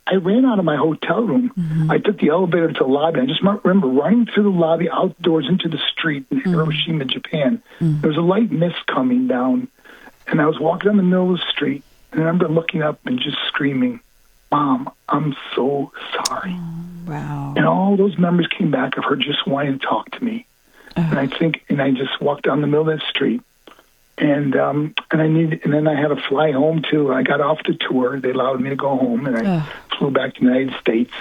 I ran out of my hotel room. I took the elevator to the lobby. I just remember running through the lobby outdoors into the street in Hiroshima, Japan. There was a light mist coming down, and I was walking down the middle of the street, and I remember looking up and just screaming, "Mom, I'm so sorry." Wow. And all those memories came back of her just wanting to talk to me. And I just walked down the middle of that street. And then I had to fly home too. I got off the tour. They allowed me to go home, and I flew back to the United States.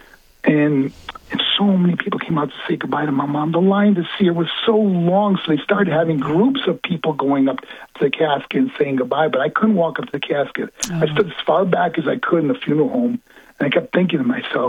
And so many people came out to say goodbye to my mom. The line to see her was so long, so they started having groups of people going up to the casket and saying goodbye, but I couldn't walk up to the casket. I stood as far back as I could in the funeral home, and I kept thinking to myself,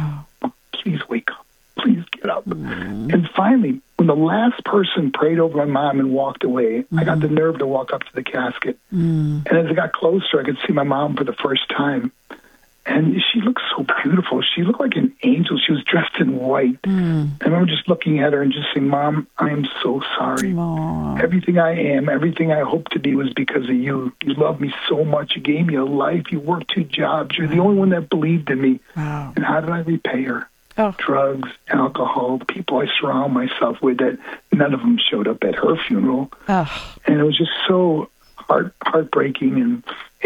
please wake up. Please get up. And finally, when the last person prayed over my mom and walked away, I got the nerve to walk up to the casket. And as I got closer, I could see my mom for the first time. And she looked so beautiful. She looked like an angel. She was dressed in white. I remember just looking at her and just saying, "Mom, I am so sorry. Aww. Everything I am, everything I hope to be was because of you. You love me so much. You gave me a life. You worked 2 jobs. You're the only one that believed in me." Wow. And how did I repay her? Oh. Drugs, alcohol, the people I surround myself with, that none of them showed up at her funeral. Oh. And it was just so heartbreaking. And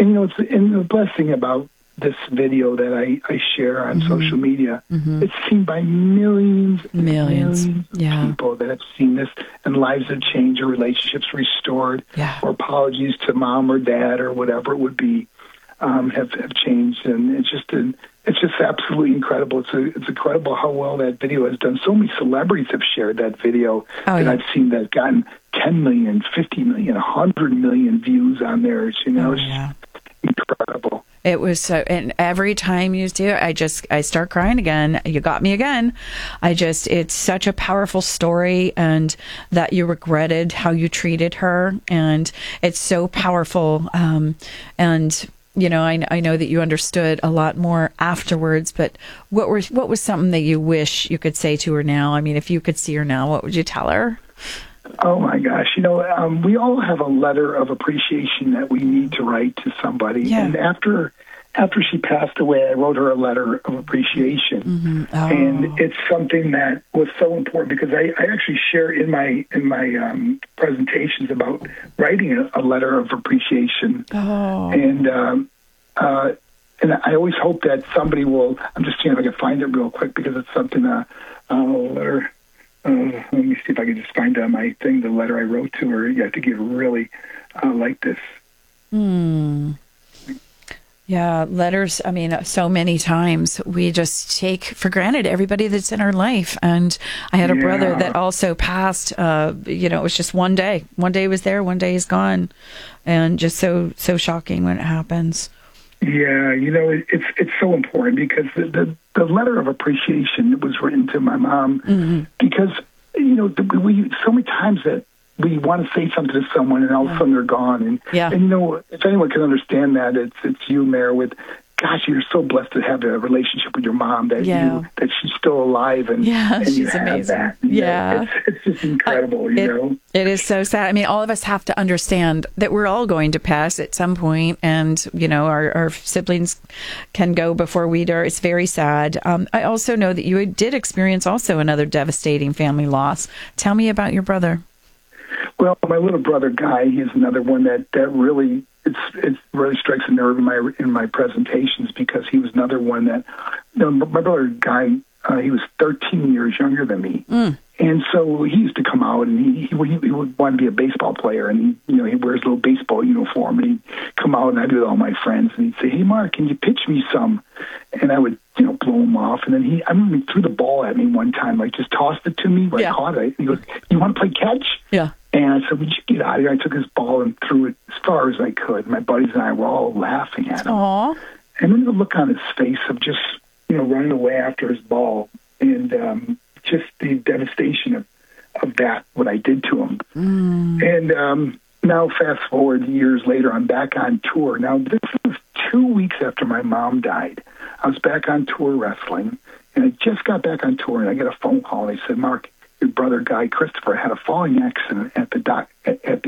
the blessed thing about this video that I share on social media, it's seen by millions of people that have seen this, and lives have changed, or relationships restored, or apologies to mom or dad or whatever it would be have changed. And it's just absolutely incredible. It's incredible how well that video has done. So many celebrities have shared that video that I've seen that gotten 10 million, 50 million, 100 million views on theirs. It's incredible. It was so, and every time you do it, I start crying again. You got me again. It's such a powerful story, and that you regretted how you treated her, and it's so powerful. And I know that you understood a lot more afterwards, but what was something that you wish you could say to her now? I mean, if you could see her now, what would you tell her? Oh my gosh. We all have a letter of appreciation that we need to write to somebody. Yeah. And after she passed away, I wrote her a letter of appreciation. And it's something that was so important, because I actually share in my presentations about writing a letter of appreciation. And I always hope that somebody will. I'm just seeing if I can find it real quick, because it's something a letter. Let me see if I can just find my thing, the letter I wrote to her. You have to get really like this. Yeah, letters, I mean, so many times we just take for granted everybody that's in our life. And I had a brother that also passed, it was just one day. One day he was there, one day he's gone. And just so shocking when it happens. Yeah, it's so important, because the letter of appreciation was written to my mom, because, we so many times that we want to say something to someone, and all of a sudden they're gone. And if anyone can understand that, it's you, Mayor, with, gosh, you're so blessed to have a relationship with your mom, that that she's still alive, and she's you have amazing. that. It's just incredible, It is so sad. I mean, all of us have to understand that we're all going to pass at some point, and, our siblings can go before we do. It's very sad. I also know that you did experience also another devastating family loss. Tell me about your brother. Well, my little brother Guy, he's another one that really it really strikes a nerve in my presentations, because he was another one that my brother Guy, he was 13 years younger than me, and so he used to come out, and he would want to be a baseball player, and he wears a little baseball uniform, and he'd come out, and I'd be with all my friends, and he'd say, "Hey, Mark, can you pitch me some?" And I would blow him off, and then I remember he threw the ball at me one time, like just tossed it to me, I caught it. He goes, "You want to play catch?" Yeah. And I said, "Would you get out of here?" I took his ball and threw it as far as I could. My buddies and I were all laughing at him. Aww. And then the look on his face of just, running away after his ball, and just the devastation of that, what I did to him. And now fast forward years later, I'm back on tour. Now, this was 2 weeks after my mom died. I was back on tour wrestling, and I just got back on tour, and I get a phone call, and they said, "Mark, your brother Guy Christopher had a falling accident at the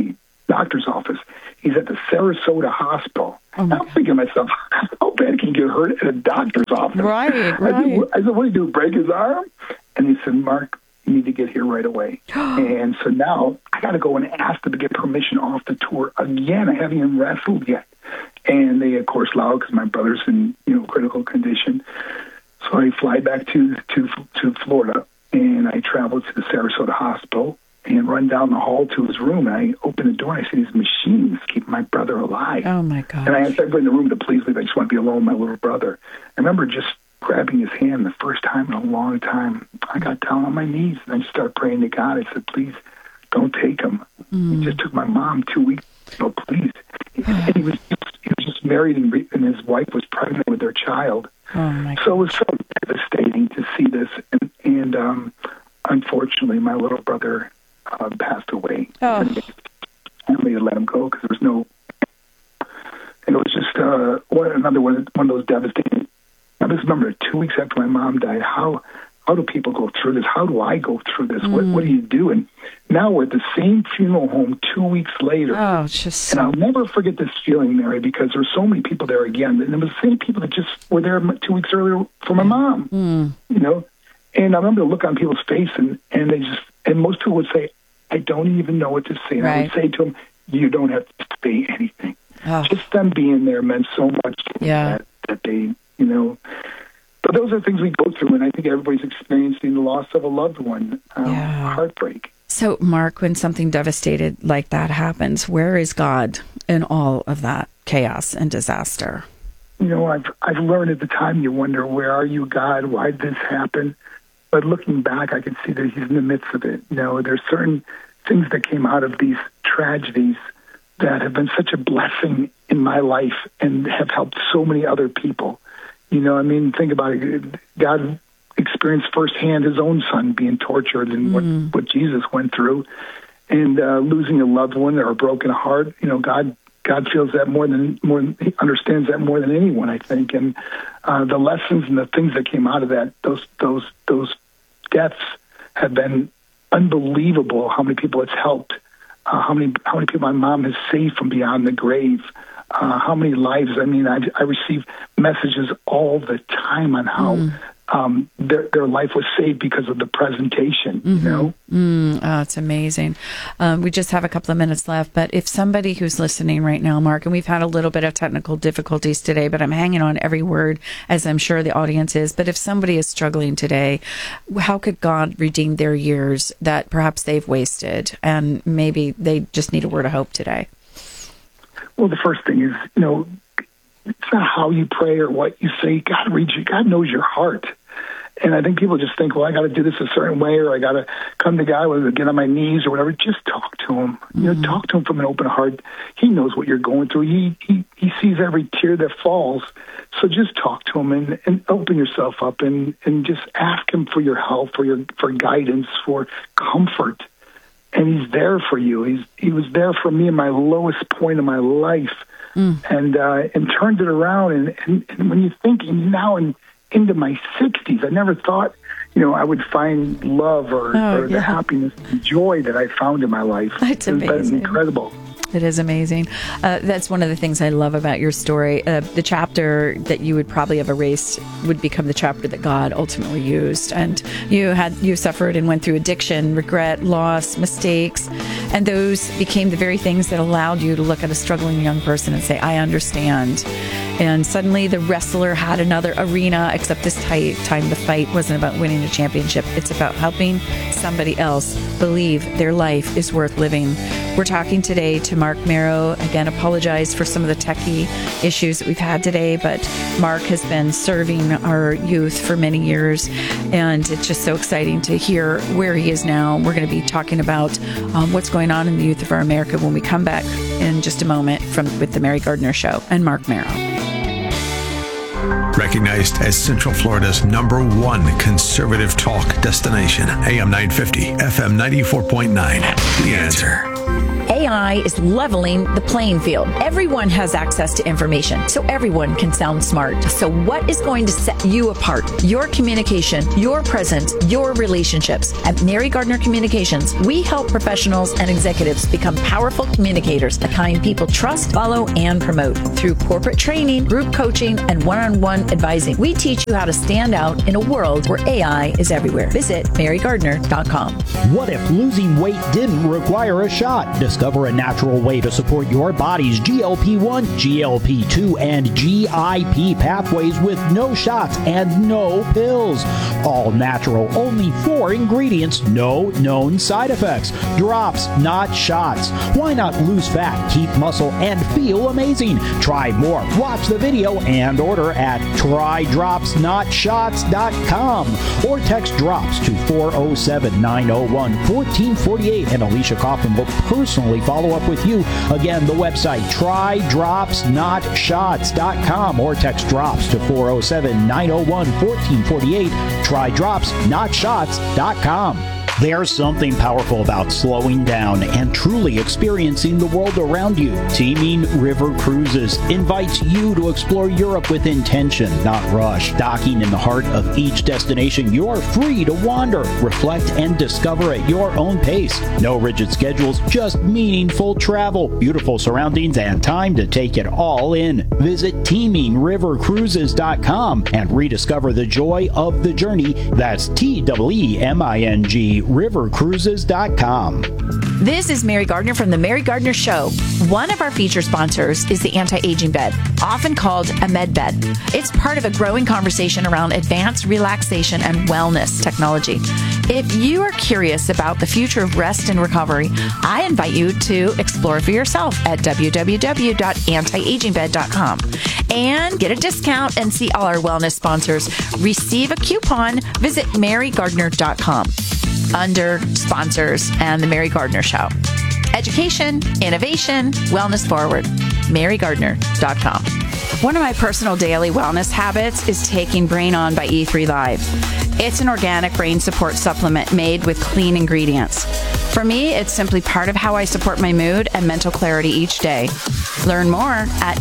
doctor's office. He's at the Sarasota Hospital. I'm thinking to myself, how bad can you get hurt at a doctor's office? Right. I said, what do you do, break his arm? And he said, Mark, you need to get here right away. And so now I got to go and ask them to get permission off the tour again. I haven't even wrestled yet. And they, of course, allowed because my brother's in critical condition. So I fly back to Florida, and I travel to the Sarasota Hospital and run down the hall to his room. And I open the door, and I see these machines keeping my brother alive. Oh, my God. And I asked everybody in the room to please leave. I just want to be alone with my little brother. I remember just grabbing his hand the first time in a long time. I got down on my knees, and I just started praying to God. I said, please, don't take him. He just took my mom 2 weeks ago, please. And he was just married, and his wife was pregnant with their child. Oh, my so it was so devastating to see this. And unfortunately, my little brother passed away. Oh. And family had let him go because there was no. And it was just another one of those devastating. I just remember 2 weeks after my mom died, how do people go through this? How do I go through this? What do you do? And now we're at the same funeral home 2 weeks later. Oh, it's just and I'll never forget this feeling, Mary, because there were so many people there again. And it was the same people that just were there 2 weeks earlier for my mom, And I remember the look on people's face, and they just, and most people would say, I don't even know what to say. And right. I would say to them, you don't have to say anything. Oh. Just them being there meant so much that they, But those are things we go through, and I think everybody's experiencing the loss of a loved one, heartbreak. So, Mark, when something devastated like that happens, where is God in all of that chaos and disaster? I've learned at the time, you wonder, where are you, God? Why did this happen? But looking back, I can see that he's in the midst of it. There's certain things that came out of these tragedies that have been such a blessing in my life and have helped so many other people. Think about it. God experienced firsthand his own son being tortured and what Jesus went through, and losing a loved one or a broken heart. God feels that more than he understands that more than anyone, I think. And the lessons and the things that came out of that, those deaths have been unbelievable. How many people it's helped? How many people my mom has saved from beyond the grave? How many lives? I receive messages all the time on how their life was saved because of the presentation. Oh, it's amazing. We just have a couple of minutes left, but if somebody who's listening right now, Mark, and we've had a little bit of technical difficulties today, but I'm hanging on every word, as I'm sure the audience is. But if somebody is struggling today, how could God redeem their years that perhaps they've wasted, and maybe they just need a word of hope today? Well, the first thing is, it's not how you pray or what you say. God reads you. God knows your heart. And I think people just think, well, I got to do this a certain way, or I got to come to God, whether get on my knees or whatever. Just talk to him. Talk to him from an open heart. He knows what you're going through. He sees every tear that falls. So just talk to him and open yourself up and just ask him for your help, for guidance, for comfort. And he's there for you. He was there for me in my lowest point of my life, and turned it around. And when you think now into my 60s, I never thought, I would find love or the happiness and joy that I found in my life. That's amazing. That's incredible. It is amazing. That's one of the things I love about your story. The chapter that you would probably have erased would become the chapter that God ultimately used. And you suffered and went through addiction, regret, loss, mistakes, and those became the very things that allowed you to look at a struggling young person and say, I understand. And suddenly the wrestler had another arena, except this time the fight wasn't about winning a championship. It's about helping somebody else believe their life is worth living. We're talking today to Mark Marrow. Again, apologize for some of the techie issues that we've had today, but Mark has been serving our youth for many years, and it's just so exciting to hear where he is now. We're going to be talking about what's going on in the youth of our America when we come back in just a moment with the Mary Gardner Show and Mark Marrow. Recognized as Central Florida's #1 conservative talk destination, AM 950, FM 94.9. The Answer. AI is leveling the playing field. Everyone has access to information, so everyone can sound smart. So what is going to set you apart? Your communication, your presence, your relationships. At Mary Gardner Communications, we help professionals and executives become powerful communicators, the kind people trust, follow, and promote. Through corporate training, group coaching, and one-on-one advising, we teach you how to stand out in a world where AI is everywhere. Visit marygardner.com. What if losing weight didn't require a shot? Discover a natural way to support your body's GLP-1, GLP-2, and GIP pathways with no shots and no pills. All natural, only 4 ingredients, no known side effects. Drops, not shots. Why not lose fat, keep muscle, and feel amazing? Try more. Watch the video and order at trydropsnotshots.com or text DROPS to 407-901-1448 and Alicia Kaufman will personally follow up with you. Again, the website trydropsnotshots.com or text DROPS to 407-901-1448. trydropsnotshots.com. There's something powerful about slowing down and truly experiencing the world around you. Teaming River Cruises invites you to explore Europe with intention, not rush. Docking in the heart of each destination, you're free to wander, reflect, and discover at your own pace. No rigid schedules, just meaningful travel, beautiful surroundings, and time to take it all in. Visit teamingrivercruises.com and rediscover the joy of the journey. That's TEEMING rivercruises.com. This is Mary Gardner from The Mary Gardner Show. One of our feature sponsors is the anti-aging bed, often called a med bed. It's part of a growing conversation around advanced relaxation and wellness technology. If you are curious about the future of rest and recovery, I invite you to explore for yourself at www.antiagingbed.com and get a discount and see all our wellness sponsors. Receive a coupon. Visit marygardner.com under sponsors and The Mary Gardner Show. Education, innovation, wellness forward. marygardner.com. One of my personal daily wellness habits is taking Brain On by E3 Live. It's an organic brain support supplement made with clean ingredients. For me, it's simply part of how I support my mood and mental clarity each day. Learn more at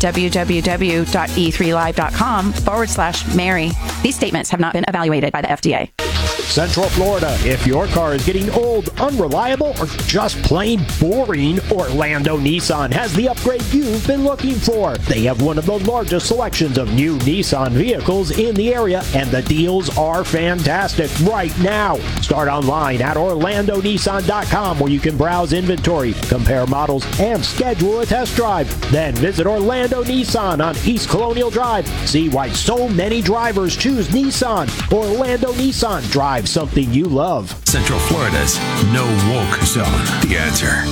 www.e3live.com/Mary. These statements have not been evaluated by the FDA. Central Florida. If your car is getting old, unreliable, or just plain boring, Orlando Nissan has the upgrade you've been looking for. They have one of the largest selections of new Nissan vehicles in the area, and the deals are fantastic right now. Start online at OrlandoNissan.com where you can browse inventory, compare models, and schedule a test drive. Then visit Orlando Nissan on East Colonial Drive. See why so many drivers choose Nissan. Orlando Nissan. Drive something you love. Central Florida's no woke zone. The answer.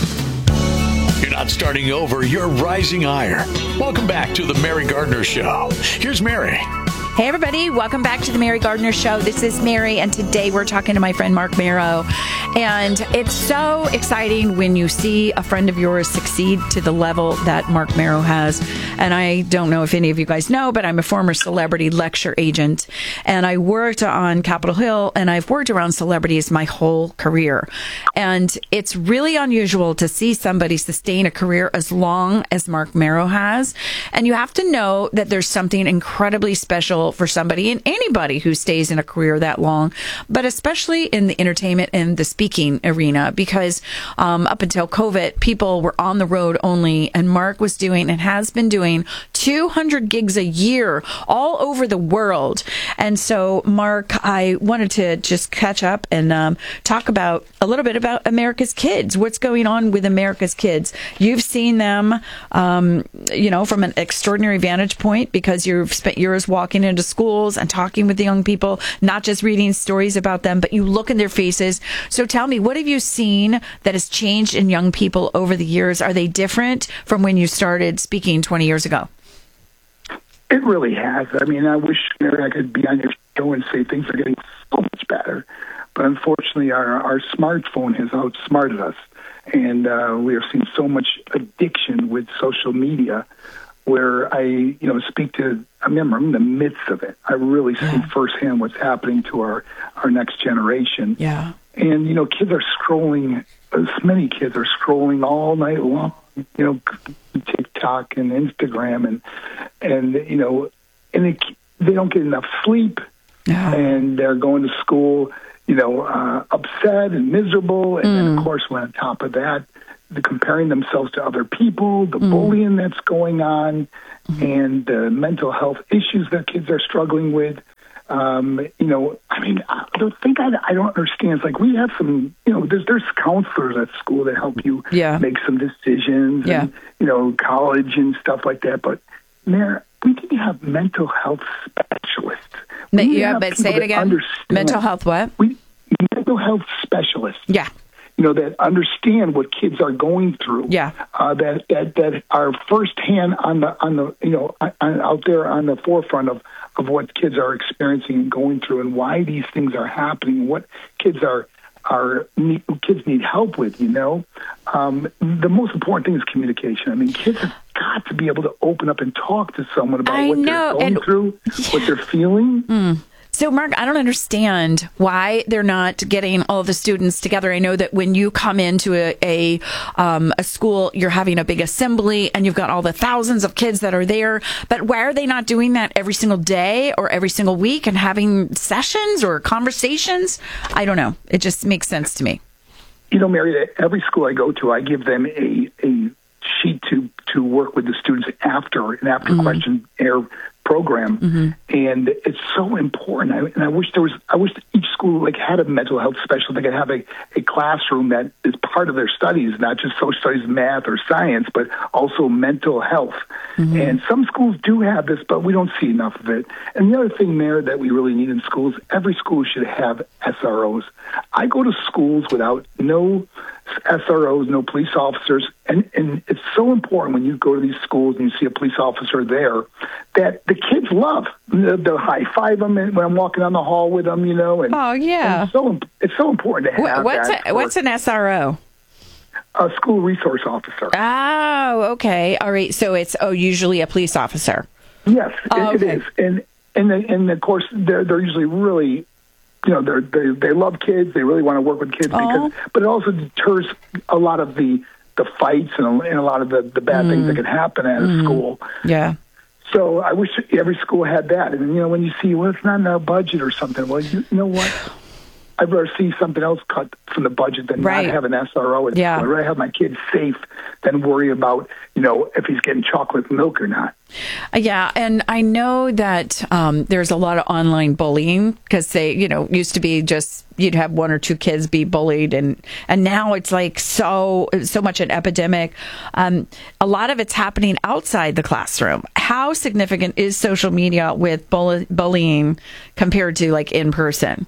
You're not starting over, you're rising higher. Welcome back to the Mary Gardner Show. Here's Mary. Hey, everybody. Welcome back to the Mary Gardner Show. This is Mary, and today we're talking to my friend Mark Marrow. And it's so exciting when you see a friend of yours succeed to the level that Mark Marrow has. And I don't know if any of you guys know, but I'm a former celebrity lecture agent. And I worked on Capitol Hill, and I've worked around celebrities my whole career. And it's really unusual to see somebody sustain a career as long as Mark Marrow has. And you have to know that there's something incredibly special for somebody and anybody who stays in a career that long, but especially in the entertainment and the speaking arena, because up until COVID, people were on the road only, and Mark was doing and has been doing 200 gigs a year all over the world. And so, Mark, I wanted to just catch up and talk about a little bit about America's Kids. What's going on with America's Kids? You've seen them, from an extraordinary vantage point because you've spent years walking into schools and talking with the young people, not just reading stories about them, but you look in their faces. So tell me, what have you seen that has changed in young people over the years? Are they different from when you started speaking 20 years ago? It really has. I mean, I wish, Mary, I could be on your show and say things are getting so much better. But unfortunately, our smartphone has outsmarted us. And we are seeing so much addiction with social media where I, speak to, I'm in the midst of it. I really see firsthand what's happening to our next generation. Yeah. And, kids are scrolling, many kids are scrolling all night long, TikTok and Instagram and they don't get enough sleep and they're going to school, upset and miserable. And then, of course, when on top of that, the comparing themselves to other people, the bullying that's going on, and the mental health issues that kids are struggling with. The thing I don't understand is, like, we have some, there's counselors at school that help you make some decisions, and, college and stuff like that. But, Mayor, we didn't have mental health specialists. But say it again. Mental health what? Mental health specialists. Yeah. That understand what kids are going through. Yeah. That are firsthand out there on the forefront of what kids are experiencing and going through, and why these things are happening, what kids kids need help with. The most important thing is communication. I mean, kids have got to be able to open up and talk to someone about what they're going through, what they're feeling. So, Mark, I don't understand why they're not getting all the students together. I know that when you come into a school, you're having a big assembly and you've got all the thousands of kids that are there. But why are they not doing that every single day or every single week and having sessions or conversations? I don't know. It just makes sense to me. Mary, at every school I go to, I give them a sheet to work with the students after an after questionnaire program, and it's so important. I wish each school each school had a mental health specialist. They could have a classroom that is part of their studies, not just social studies, math, or science, but also mental health. Mm-hmm. And some schools do have this, but we don't see enough of it. And the other thing, Mayor, that we really need in schools, every school should have SROs. I go to schools without no SROs, no police officers, and it's so important when you go to these schools and you see a police officer there that the kids love. They'll high five them when I'm walking down the hall with them, you know. And, oh yeah, and it's so important to have. What's an SRO? A school resource officer. Oh, okay, all right. So it's usually a police officer. Yes, it is, and of course they're usually really. You know, they love kids. They really want to work with kids but it also deters a lot of the fights and a lot of the bad things that can happen at a school. Yeah. So I wish every school had that. And, you know, when you see, well, it's not in our budget or something, well, you know what? I'd rather see something else cut from the budget than not have an SRO. I'd rather have my kid safe than worry about, you know, if he's getting chocolate milk or not. Yeah, and I know that there's a lot of online bullying because they, you know, used to be just you'd have one or two kids be bullied, and now it's like so much an epidemic. A lot of it's happening outside the classroom. How significant is social media with bullying compared to like in person?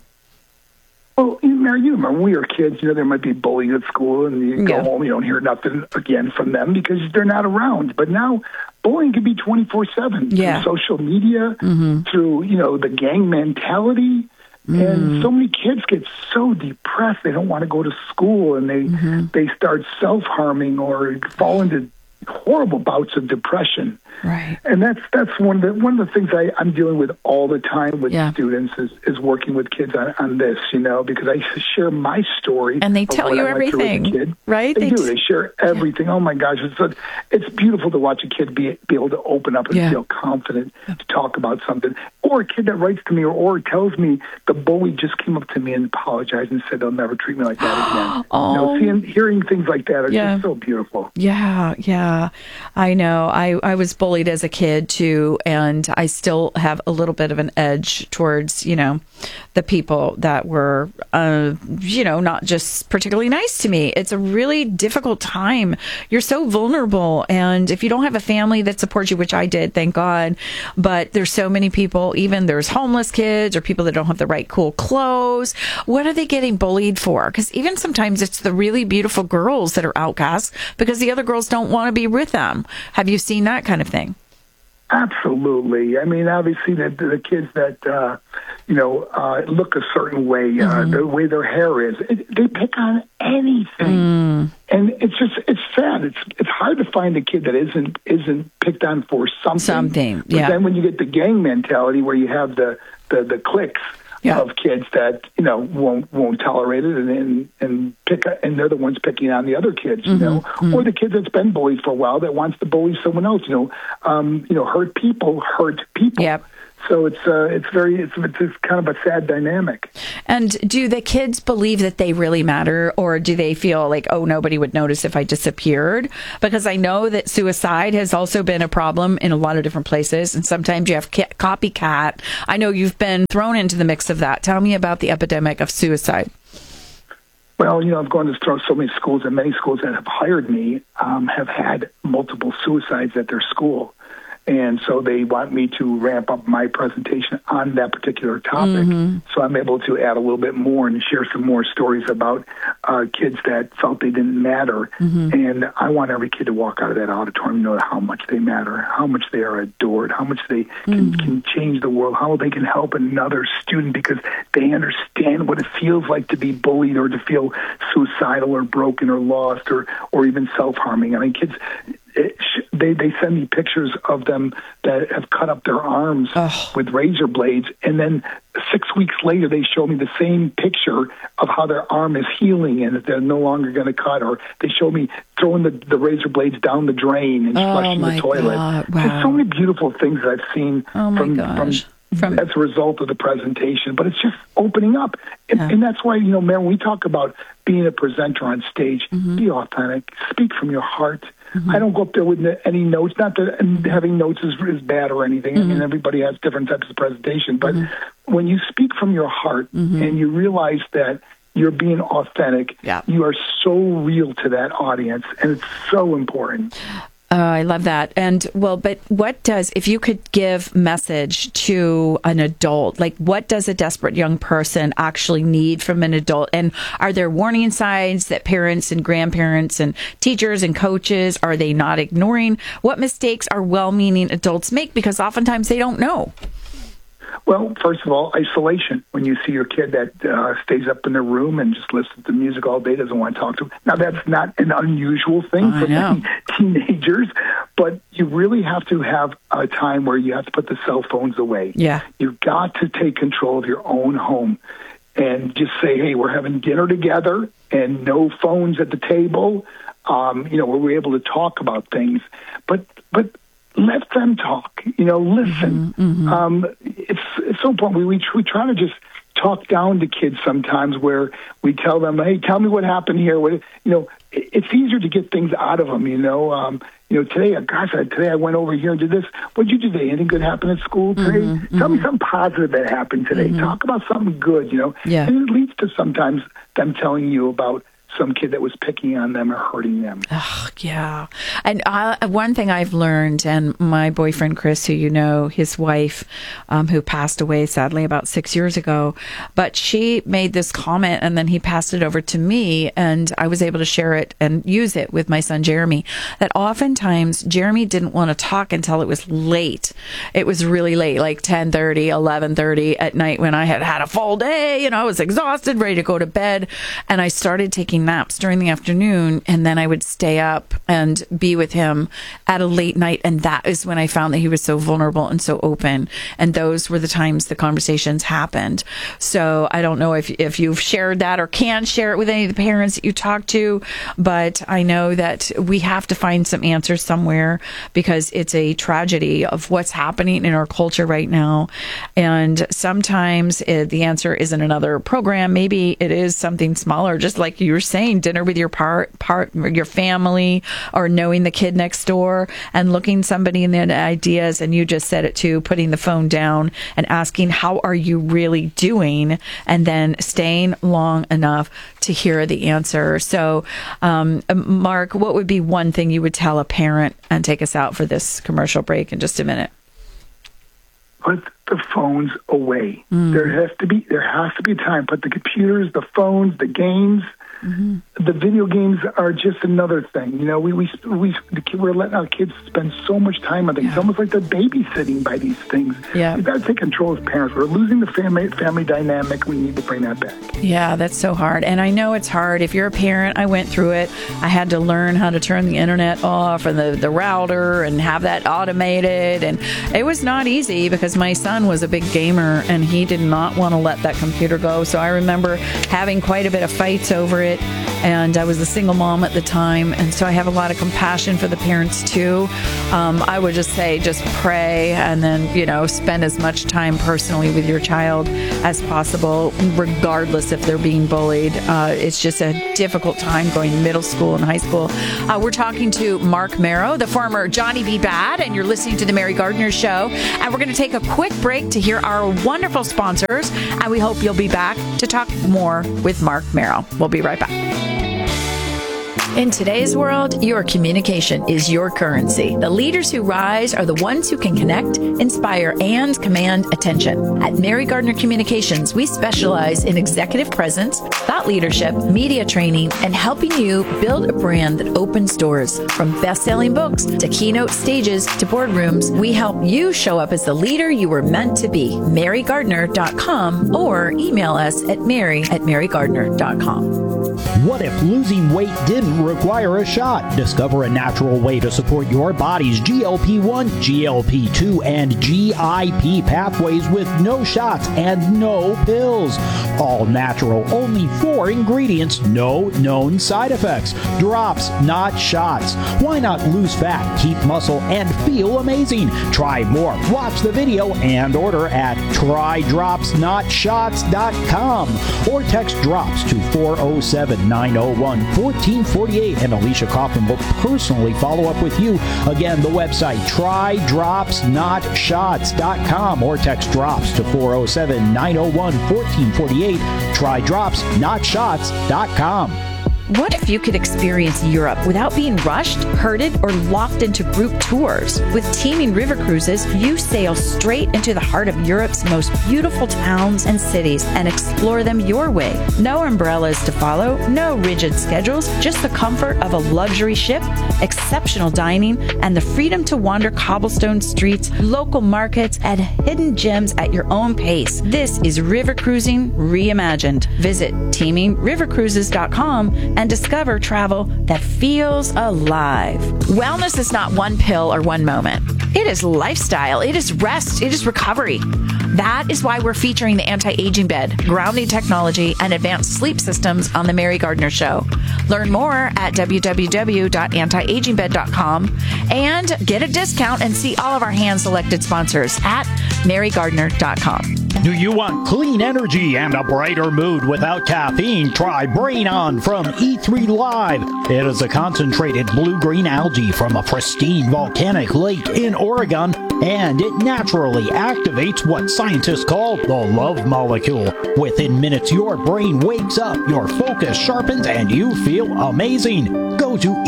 Well, Mary, you remember when we were kids, you know, there might be bullying at school, and you go home, you don't hear nothing again from them because they're not around. But now bullying can be 24/7 through social media, through, you know, the gang mentality. And so many kids get so depressed they don't want to go to school, and they start self-harming or fall into horrible bouts of depression. Right. And that's one of the things I'm dealing with all the time with students is working with kids on this, you know, because I share my story. And they tell you everything, right? They do. They share everything. Oh my gosh. It's beautiful to watch a kid be able to open up and feel confident to talk about something. Or a kid that writes to me or tells me the bully just came up to me and apologized and said they'll never treat me like that again. You know, hearing things like that are just so beautiful. Yeah. I know. I was bullied as a kid too, and I still have a little bit of an edge towards, you know, the people that were, you know, not just particularly nice to me. It's a really difficult time. You're so vulnerable, and if you don't have a family that supports you, which I did, thank God, but there's so many people, even there's homeless kids or people that don't have the right cool clothes. What are they getting bullied for? Because even sometimes it's the really beautiful girls that are outcasts because the other girls don't want to be with them. Have you seen that kind of thing? Absolutely. I mean, obviously, the kids that, you know, look a certain way, the way their hair is, they pick on anything. And it's sad. It's hard to find a kid that isn't picked on for something. But then when you get the gang mentality where you have the cliques, of kids that won't tolerate it and they're the ones picking on the other kids, or the kid that's been bullied for a while that wants to bully someone else. Hurt people. Yep. So it's kind of a sad dynamic. And do the kids believe that they really matter, or do they feel like, oh, nobody would notice if I disappeared? Because I know that suicide has also been a problem in a lot of different places, and sometimes you have copycat. I know you've been thrown into the mix of that. Tell me about the epidemic of suicide. Well, I've gone to so many schools, and many schools that have hired me have had multiple suicides at their school. And so they want me to ramp up my presentation on that particular topic. So I'm able to add a little bit more and share some more stories about kids that felt they didn't matter. And I want every kid to walk out of that auditorium know how much they matter, how much they are adored, how much they can change the world, how they can help another student because they understand what it feels like to be bullied or to feel suicidal or broken or lost or even self-harming. I mean, kids... They send me pictures of them that have cut up their arms with razor blades, and then 6 weeks later they show me the same picture of how their arm is healing and that they're no longer going to cut, or they show me throwing the razor blades down the drain and flushing the toilet. Wow. There's so many beautiful things that I've seen from as a result of the presentation, but it's just opening up. And that's why, Mary, when we talk about being a presenter on stage, be authentic, speak from your heart. I don't go up there with any notes. Not that having notes is bad or anything. I mean, everybody has different types of presentation. But when you speak from your heart and you realize that you're being authentic, you are so real to that audience, and it's so important. I love that. And but if you could give message to an adult, like what does a desperate young person actually need from an adult? And are there warning signs that parents and grandparents and teachers and coaches, are they not ignoring? What mistakes are well-meaning adults make? Because oftentimes they don't know. Well, first of all, isolation. When you see your kid that stays up in their room and just listens to music all day, doesn't want to talk to them. Now, that's not an unusual thing for many teenagers, but you really have to have a time where you have to put the cell phones away. Yeah. You've got to take control of your own home and just say, hey, we're having dinner together and no phones at the table, where we're able to talk about things. But let them talk, listen. It's so important. We try to just talk down to kids sometimes where we tell them, hey, tell me what happened here. It's easier to get things out of them, today I went over here and did this. What'd you do today? Anything good happen at school today? Tell me something positive that happened today. Talk about something good, Yeah. And it leads to sometimes them telling you about some kid that was picking on them or hurting them. Oh, yeah. And one thing I've learned, and my boyfriend, Chris, who his wife, who passed away sadly about 6 years ago, but she made this comment and then he passed it over to me and I was able to share it and use it with my son, Jeremy, that oftentimes Jeremy didn't want to talk until it was late. It was really late, like 10:30, 11:30 at night when I had a full day, I was exhausted, ready to go to bed. And I started taking naps during the afternoon, and then I would stay up and be with him at a late night, and that is when I found that he was so vulnerable and so open, and those were the times the conversations happened. So I don't know if you've shared that or can share it with any of the parents that you talk to, but I know that we have to find some answers somewhere because it's a tragedy of what's happening in our culture right now, and sometimes the answer isn't another program. Maybe it is something smaller, just like you were saying, dinner with your your family, or knowing the kid next door and looking somebody in the ideas, and you just said it too, putting the phone down and asking, how are you really doing? And then staying long enough to hear the answer. So, Mark, what would be one thing you would tell a parent, and take us out for this commercial break in just a minute? Put the phones away. There has to be time. Put the computers, the phones, the games, the video games are just another thing. You know, we're letting our kids spend so much time on things. It's almost like they're babysitting by these things. Yeah. We've got to take control as parents. We're losing the family dynamic. We need to bring that back. Yeah, that's so hard. And I know it's hard. If you're a parent, I went through it. I had to learn how to turn the internet off and the router and have that automated. And it was not easy because my son was a big gamer and he did not want to let that computer go. So I remember having quite a bit of fights over it. And I was a single mom at the time. And so I have a lot of compassion for the parents too. I would just say, just pray and then, spend as much time personally with your child as possible, regardless if they're being bullied. It's just a difficult time going to middle school and high school. We're talking to Marc Mero, the former Johnny B. Bad, and you're listening to The Mary Gardner Show. And we're going to take a quick break to hear our wonderful sponsors. And we hope you'll be back to talk more with Marc Mero. We'll be right back. In today's world, your communication is your currency. The leaders who rise are the ones who can connect, inspire, and command attention. At Mary Gardner Communications, we specialize in executive presence, thought leadership, media training, and helping you build a brand that opens doors. From best-selling books to keynote stages to boardrooms, we help you show up as the leader you were meant to be. MaryGardner.com or email us at mary@marygardner.com. What if losing weight didn't require a shot? Discover a natural way to support your body's GLP-1, GLP-2, and GIP pathways with no shots and no pills. All natural, only 4 ingredients, no known side effects. Drops, not shots. Why not lose fat, keep muscle, and feel amazing? Try more. Watch the video and order at trydropsnotshots.com or text DROPS to 407-901-1448 and Alicia Kaufman will personally follow up with you. Again, the website trydropsnotshots.com or text DROPS to 407-901-1448. trydropsnotshots.com. What if you could experience Europe without being rushed, herded, or locked into group tours? With Teaming River Cruises, you sail straight into the heart of Europe's most beautiful towns and cities and explore them your way. No umbrellas to follow, no rigid schedules, just the comfort of a luxury ship, exceptional dining, and the freedom to wander cobblestone streets, local markets, and hidden gems at your own pace. This is river cruising reimagined. Visit teamingrivercruises.com and discover travel that feels alive. Wellness is not one pill or one moment. It is lifestyle. It is rest. It is recovery. That is why we're featuring the anti-aging bed, grounding technology, and advanced sleep systems on The Mary Gardner Show. Learn more at www.antiagingbed.com and get a discount and see all of our hand-selected sponsors at marygardner.com. Do you want clean energy and a brighter mood without caffeine? Try Brain On from E3 Live. It is a concentrated blue-green algae from a pristine volcanic lake in Oregon, and it naturally activates what scientists call the love molecule. Within minutes, your brain wakes up, your focus sharpens, and you feel amazing. Go to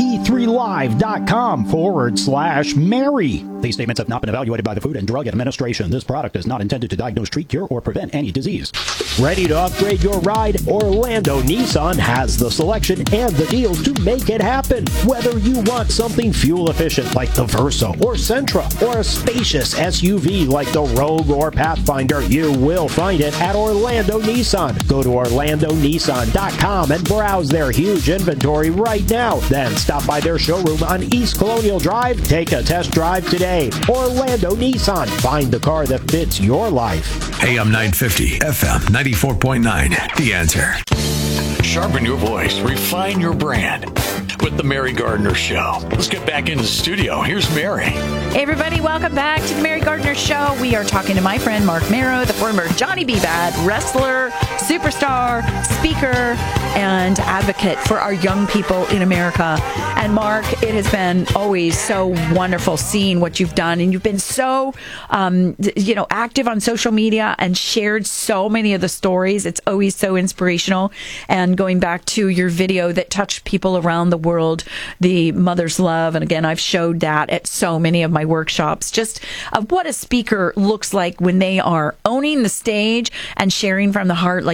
e3live.com/Mary. These statements have not been evaluated by the Food and Drug Administration. This product is not intended to diagnose, treat, cure, or prevent any disease. Ready to upgrade your ride? Orlando Nissan has the selection and the deals to make it happen. Whether you want something fuel efficient like the Versa or Sentra, or a spacious SUV like the Rogue or Pathfinder, you will find it at Orlando Nissan. Go to orlandonissan.com and browse their huge inventory right now. Then stop by their showroom on East Colonial Drive. Take a test drive today. Orlando Nissan. Find the car that fits your life. AM 950, FM 94.9. The Answer. Sharpen your voice, refine your brand with The Mary Gardner Show. Let's get back into the studio. Here's Mary. Hey, everybody. Welcome back to The Mary Gardner Show. We are talking to my friend Marc Mero, the former Johnny B. Bad wrestler, superstar, speaker, and advocate for our young people in America. And Marc, it has been always so wonderful seeing what you've done. And you've been so, active on social media and shared so many of the stories. It's always so inspirational. And going back to your video that touched people around the world, the Mother's Love. And again, I've showed that at so many of my workshops, just what a speaker looks like when they are owning the stage and sharing from the heart like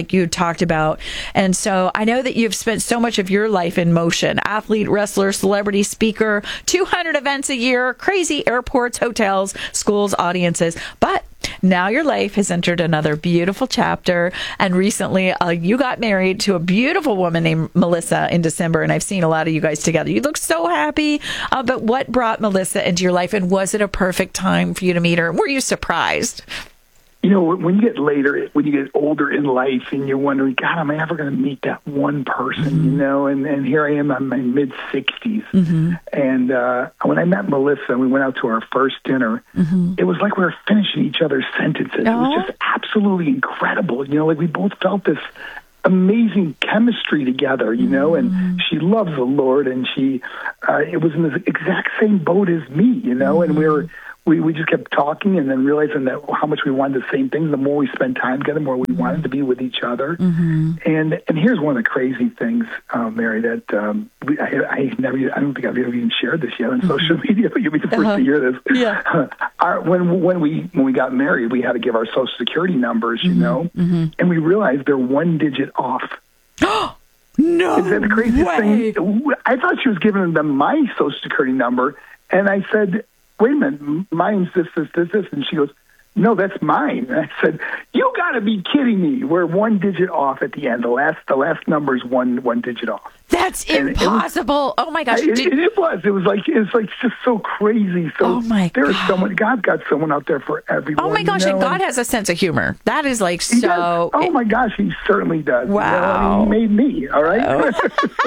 like you talked about. And so I know that you've spent so much of your life in motion: athlete, wrestler, celebrity, speaker, 200 events a year, crazy airports, hotels, schools, audiences. But now your life has entered another beautiful chapter. And recently you got married to a beautiful woman named Melissa in December. And I've seen a lot of you guys together. You look so happy. But what brought Melissa into your life? And was it a perfect time for you to meet her? Were you surprised? You know, when you get older in life and you're wondering, God, am I ever going to meet that one person, you know? And here I am in my mid-60s. And when I met Melissa and we went out to our first dinner, it was like we were finishing each other's sentences. It was just absolutely incredible. You know, like we both felt this amazing chemistry together, you know, and she loves the Lord, and it was in the exact same boat as me, you know, and we just kept talking and then realizing that how much we wanted the same things. The more we spent time together, the more we wanted to be with each other. And here's one of the crazy things, Mary, that I don't think I've ever even shared this yet on social media, but you'll be the first to hear this. Yeah. When we got married, we had to give our Social Security numbers, you know, and we realized they're one digit off. No Is that the craziest way. thing? I thought she was giving them my Social Security number, and I said, wait a minute, mine's this. And she goes, no, that's mine. And I said, you got to be kidding me. We're one digit off at the end. The last number is one digit off. That's impossible. Oh my gosh. It was. It was like just so crazy. So oh my there's God. someone, God got someone out there for everyone. Oh my gosh, you know? and God has a sense of humor. That is like He so. does. Oh my gosh, he certainly does. Wow. You know? I mean, he made me, all right?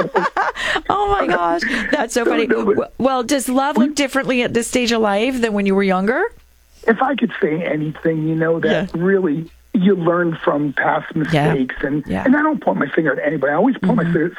Oh my gosh, that's so funny. Well, does love look differently at this stage of life than when you were younger? If I could say anything, you know, that really you learn from past mistakes, and I don't point my finger at anybody. I always point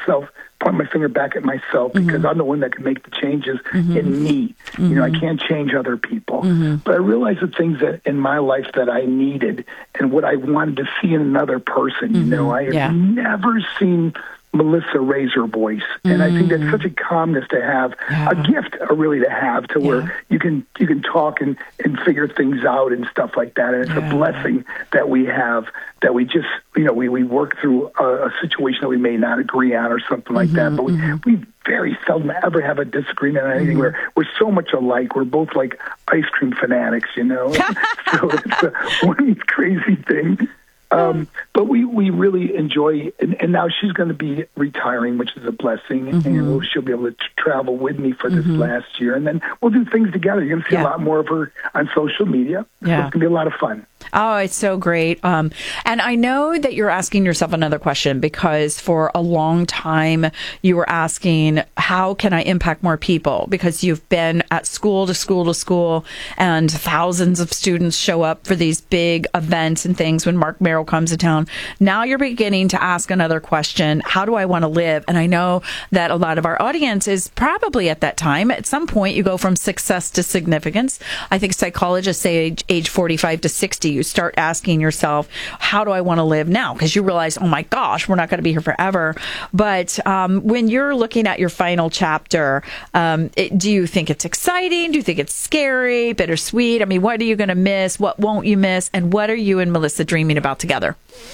my finger back at myself, because I'm the one that can make the changes in me. You know, I can't change other people. But I realized the things that in my life that I needed and what I wanted to see in another person. You know, I have never seen Melissa raise her voice, and I think that's such a calmness to have, a gift really to have, to where you can talk and figure things out and stuff like that. And it's a blessing that we have, that we just, you know, we work through a situation that we may not agree on or something like that, but we very seldom ever have a disagreement on anything. We're so much alike. We're both like ice cream fanatics, you know. So it's one of these crazy things. But we really enjoy, and now she's going to be retiring, which is a blessing, and she'll be able to travel with me for this last year, and then we'll do things together. You're going to see a lot more of her on social media. So it's going to be a lot of fun. Oh, it's so great. And I know that you're asking yourself another question, because for a long time you were asking, how can I impact more people? Because you've been at school to school to school, and thousands of students show up for these big events and things when Mark Merrill comes to town. Now you're beginning to ask another question. How do I want to live? And I know that a lot of our audience is probably at that time. At some point, you go from success to significance. I think psychologists say age 45 to 60, you start asking yourself, how do I want to live now? Because you realize, oh my gosh, we're not going to be here forever. But when you're looking at your final chapter, do you think it's exciting? Do you think it's scary, bittersweet? I mean, what are you going to miss? What won't you miss? And what are you and Melissa dreaming about together?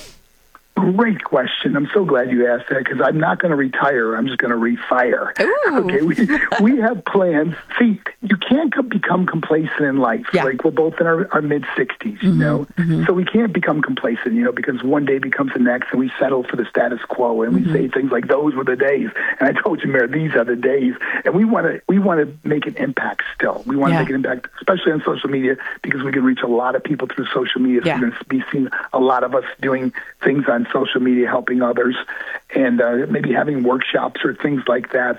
Great question. I'm so glad you asked that, because I'm not going to retire. I'm just going to refire. Ooh. Okay, we have plans. See, you can't become complacent in life. Yeah. Like, we're both in our mid-60s, you know? So we can't become complacent, you know, because one day becomes the next, and we settle for the status quo, and we say things like, those were the days. And I told you, Mary, these are the days. And we want to make an impact still. We want to make an impact, especially on social media, because we can reach a lot of people through social media. So you're going to be seeing a lot of us doing things on social media, helping others, and maybe having workshops or things like that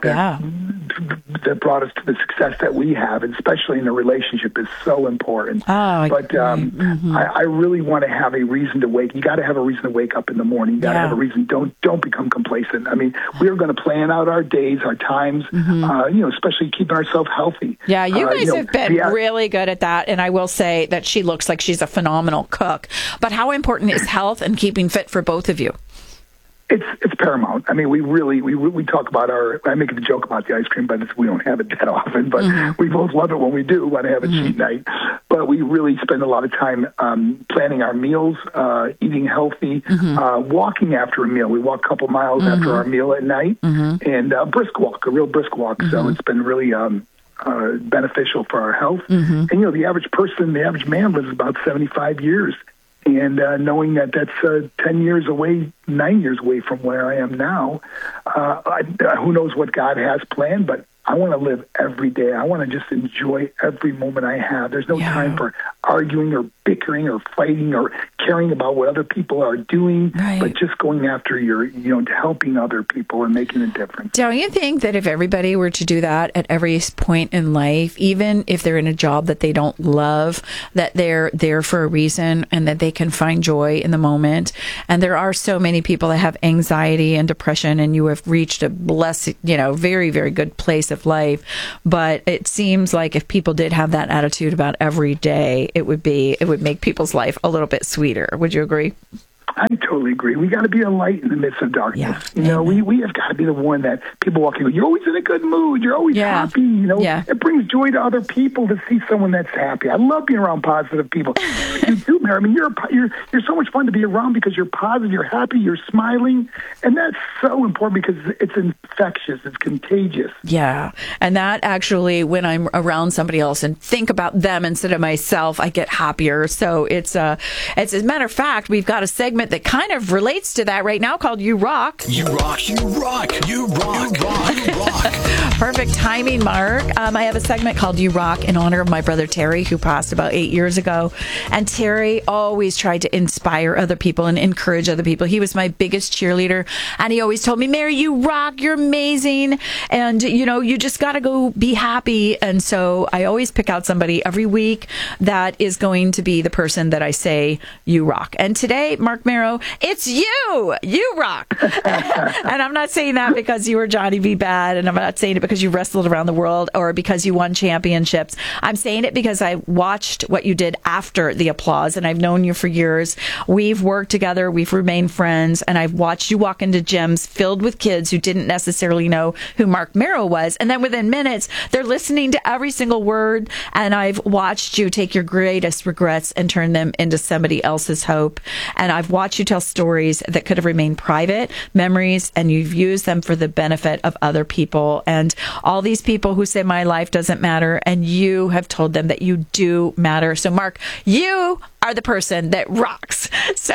that brought us to the success that we have, and especially in a relationship, is so important. But I really want to have a reason to wake. You got to have a reason to wake up in the morning. You got to have a reason. Don't become complacent. I mean, we're going to plan out our days, our times, you know, especially keeping ourselves healthy. Yeah, you guys have been really good at that, and I will say that she looks like she's a phenomenal cook. But how important is health and keeping fit for both of you? It's paramount. I mean, we talk about I make the joke about the ice cream, but we don't have it that often. But we both love it when we do want to have a cheat night. But we really spend a lot of time planning our meals, eating healthy, walking after a meal. We walk a couple miles after our meal at night, and a real brisk walk. So it's been really beneficial for our health. And the average person, the average man, lives about 75 years. And knowing that that's 10 years away, 9 years away from where I am now, who knows what God has planned, but I want to live every day. I want to just enjoy every moment I have. There's no time for arguing or bickering or fighting or caring about what other people are doing, but just going after helping other people and making a difference. Don't you think that if everybody were to do that at every point in life, even if they're in a job that they don't love, that they're there for a reason and that they can find joy in the moment? And there are so many people that have anxiety and depression, and you have reached a very, very good place of life. But it seems like if people did have that attitude about every day, it would make people's life a little bit sweeter. Would you agree? I totally agree. We got to be a light in the midst of darkness. We have got to be the one that people walk in. You're always in a good mood. You're always happy. It brings joy to other people to see someone that's happy. I love being around positive people. You too, Mary. I mean, you're so much fun to be around because you're positive, you're happy, you're smiling, and that's so important because it's infectious, it's contagious. Yeah, and that actually, when I'm around somebody else and think about them instead of myself, I get happier. So it's as a matter of fact, we've got a segment that kind of relates to that right now called You Rock. You rock, you rock, you rock, you rock. Perfect timing, Mark. I have a segment called You Rock in honor of my brother Terry, who passed about 8 years ago. And Terry always tried to inspire other people and encourage other people. He was my biggest cheerleader. And he always told me, Mary, you rock, you're amazing. And, you just got to go be happy. And so I always pick out somebody every week that is going to be the person that I say, you rock. And today, Mark Marrow, it's you! You rock! And I'm not saying that because you were Johnny B. Bad, and I'm not saying it because you wrestled around the world or because you won championships. I'm saying it because I watched what you did after the applause, and I've known you for years. We've worked together, we've remained friends, and I've watched you walk into gyms filled with kids who didn't necessarily know who Mark Marrow was, and then within minutes, they're listening to every single word, and I've watched you take your greatest regrets and turn them into somebody else's hope, and I've watched you tell stories that could have remained private, memories, and you've used them for the benefit of other people, and all these people who say my life doesn't matter, and you have told them that you do matter. So Mark, you are the person that rocks. So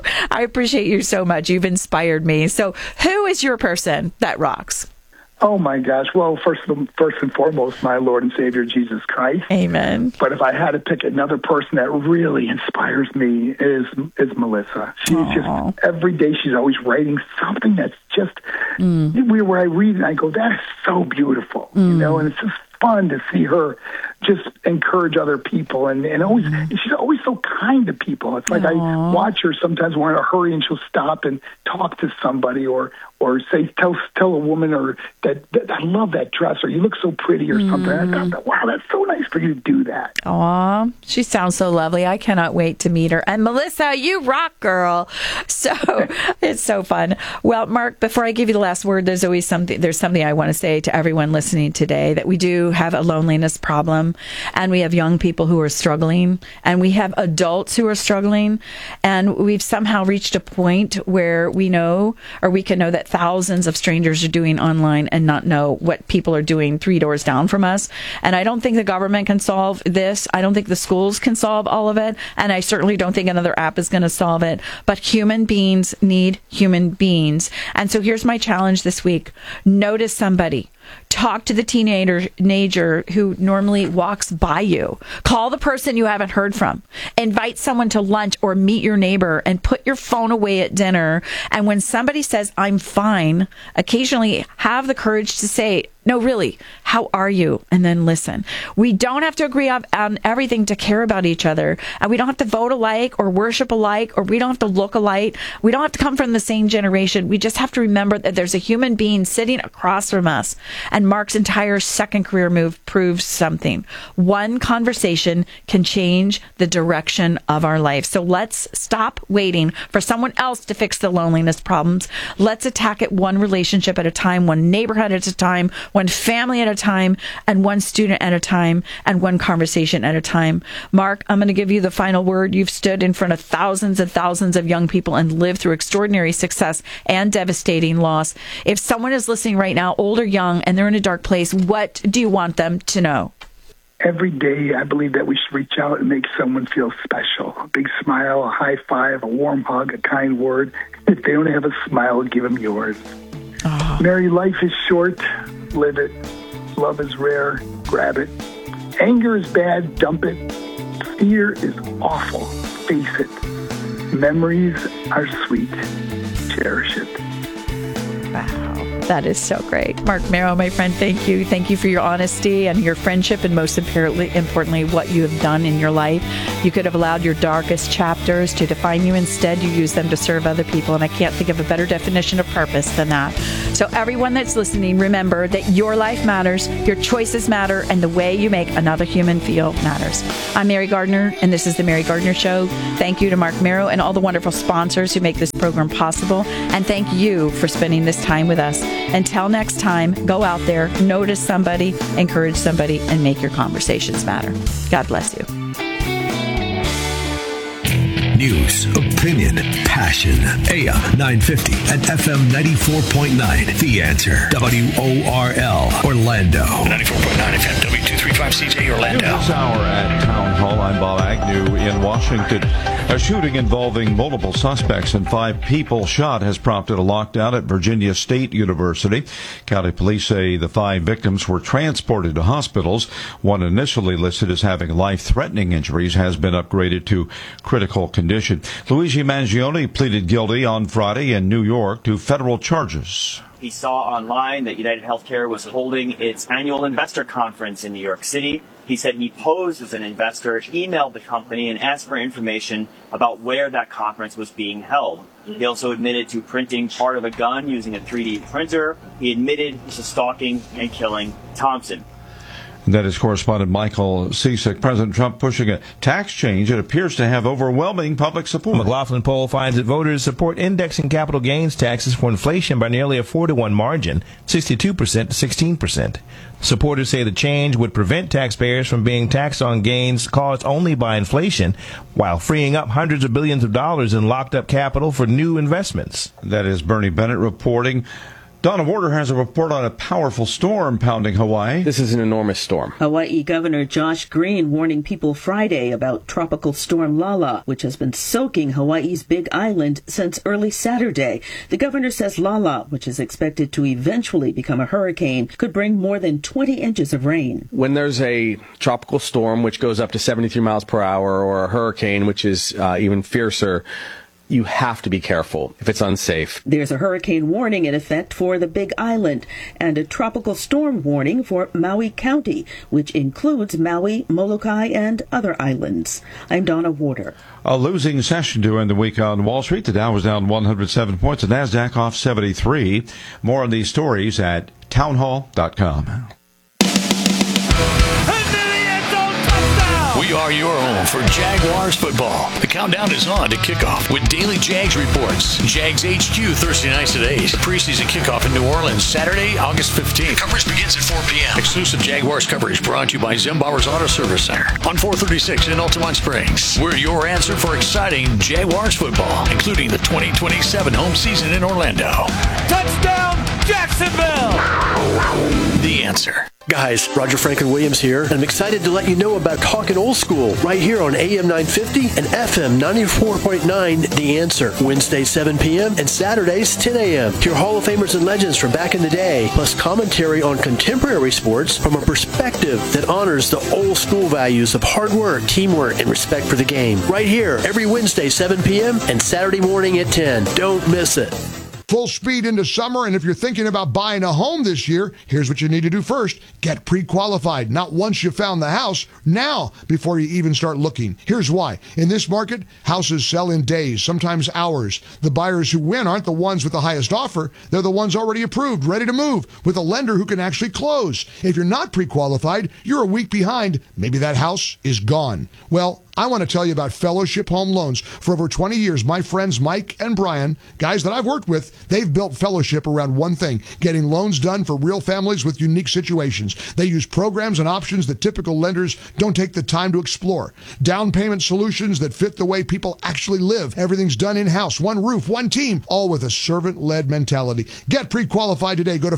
I appreciate you so much. You've inspired me. So who is your person that rocks? Oh, my gosh. Well, first and foremost, my Lord and Savior, Jesus Christ. Amen. But if I had to pick another person that really inspires me is Melissa. She's just, every day she's always writing something that's just, where I read and I go, that is so beautiful, and it's just fun to see her just encourage other people, and always she's always so kind to people. It's like I watch her sometimes when we're in a hurry and she'll stop and talk to somebody or say tell a woman or that I love that dress or you look so pretty or something. I thought, wow, that's so nice for you to do that. Aw, she sounds so lovely. I cannot wait to meet her. And Melissa, you rock, girl. So it's so fun. Well, Mark, before I give you the last word, there's something I want to say to everyone listening today, that we do have a loneliness problem, and we have young people who are struggling, and we have adults who are struggling, and we've somehow reached a point where we know, or we can know, that thousands of strangers are doing online and not know what people are doing 3 doors down from us. And I don't think the government can solve this. I don't think the schools can solve all of it. And I certainly don't think another app is going to solve it. But human beings need human beings. And so here's my challenge this week. Notice somebody. Talk to the teenager who normally walks by you. Call the person you haven't heard from. Invite someone to lunch or meet your neighbor, and put your phone away at dinner. And when somebody says, I'm fine, occasionally have the courage to say, No, really, how are you? And then listen. We don't have to agree on everything to care about each other. And we don't have to vote alike or worship alike, or we don't have to look alike. We don't have to come from the same generation. We just have to remember that there's a human being sitting across from us. And Mark's entire second career move proves something. One conversation can change the direction of our life. So let's stop waiting for someone else to fix the loneliness problems. Let's attack it one relationship at a time, one neighborhood at a time, one family at a time, and one student at a time, and one conversation at a time. Mark, I'm going to give you the final word. You've stood in front of thousands and thousands of young people and lived through extraordinary success and devastating loss. If someone is listening right now, old or young, and they're in a dark place, what do you want them to know? Every day, I believe that we should reach out and make someone feel special. A big smile, a high five, a warm hug, a kind word. If they don't have a smile, give them yours. Oh. Mary, life is short. Live it. Love is rare. Grab it. Anger is bad. Dump it. Fear is awful. Face it. Memories are sweet. Cherish it. Wow. That is so great. Mark Marrow, my friend, thank you. Thank you for your honesty and your friendship, and most importantly, what you have done in your life. You could have allowed your darkest chapters to define you. Instead, you use them to serve other people, and I can't think of a better definition of purpose than that. So everyone that's listening, remember that your life matters, your choices matter, and the way you make another human feel matters. I'm Mary Gardner, and this is The Mary Gardner Show. Thank you to Mark Marrow and all the wonderful sponsors who make this program possible, and thank you for spending this time with us. Until next time, go out there, notice somebody, encourage somebody, and make your conversations matter. God bless you. News, opinion, passion. AM 950 and FM 94.9. The Answer. WORL, Orlando. 94.9 FM, W235CJ, Orlando. This hour at Town Hall, I'm Bob Agnew in Washington. A shooting involving multiple suspects and 5 people shot has prompted a lockdown at Virginia State University. County police say the 5 victims were transported to hospitals. One initially listed as having life-threatening injuries has been upgraded to critical condition. Luigi Mangione pleaded guilty on Friday in New York to federal charges. He saw online that United Healthcare was holding its annual investor conference in New York City. He said he posed as an investor, emailed the company, and asked for information about where that conference was being held. He also admitted to printing part of a gun using a 3D printer. He admitted to stalking and killing Thompson. That is correspondent Michael Ciesick. President Trump pushing a tax change that appears to have overwhelming public support. A McLaughlin poll finds that voters support indexing capital gains taxes for inflation by nearly a 4-to-1 margin, 62% to 16%. Supporters say the change would prevent taxpayers from being taxed on gains caused only by inflation, while freeing up hundreds of billions of dollars in locked-up capital for new investments. That is Bernie Bennett reporting. Donna Warder has a report on a powerful storm pounding Hawaii. This is an enormous storm. Hawaii Governor Josh Green warning people Friday about Tropical Storm Lala, which has been soaking Hawaii's Big Island since early Saturday. The governor says Lala, which is expected to eventually become a hurricane, could bring more than 20 inches of rain. When there's a tropical storm, which goes up to 73 miles per hour, or a hurricane, which is even fiercer, you have to be careful if it's unsafe. There's a hurricane warning in effect for the Big Island and a tropical storm warning for Maui County, which includes Maui, Molokai, and other islands. I'm Donna Warder. A losing session to end the week on Wall Street. The Dow was down 107 points. The NASDAQ off 73. More on these stories at townhall.com. We are your home for Jaguars football. The countdown is on to kickoff with daily Jags reports. Jags HQ Thursday nights at 8. Preseason kickoff in New Orleans Saturday, August 15th. Coverage begins at 4 p.m. Exclusive Jaguars coverage brought to you by Zimbauer's Auto Service Center on 436 in Altamont Springs. We're your answer for exciting Jaguars football, including the 2027 home season in Orlando. Touchdown, Jacksonville! The Answer. Guys, Roger Franklin Williams here, and I'm excited to let you know about Talkin' Old School right here on AM 950 and FM 94.9 The Answer. Wednesdays 7 p.m. and Saturdays 10 a.m. Hear Hall of Famers and legends from back in the day, plus commentary on contemporary sports from a perspective that honors the old school values of hard work, teamwork, and respect for the game. Right here, every Wednesday 7 p.m. and Saturday morning at 10. Don't miss it. full speed into summer, and if you're thinking about buying a home this year, here's what you need to do first. Get pre-qualified. Not once you found the house, now before you even start looking. Here's why. In this market, houses sell in days, sometimes hours. The buyers who win aren't the ones with the highest offer. They're the ones already approved, ready to move, with a lender who can actually close. If you're not pre-qualified, you're a week behind. Maybe that house is gone. Well, I want to tell you about Fellowship Home Loans. For over 20 years, my friends Mike and Brian, guys that I've worked with, they've built Fellowship around one thing, getting loans done for real families with unique situations. They use programs and options that typical lenders don't take the time to explore. Down payment solutions that fit the way people actually live. Everything's done in-house, one roof, one team, all with a servant-led mentality. Get pre-qualified today. Go to